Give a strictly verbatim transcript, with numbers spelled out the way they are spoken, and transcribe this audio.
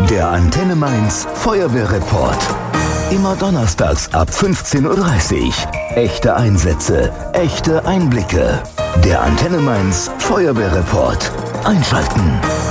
Der Antenne Mainz Feuerwehrreport. Immer donnerstags ab fünfzehn Uhr dreißig. Echte Einsätze, echte Einblicke. Der Antenne Mainz Feuerwehrreport. Einschalten.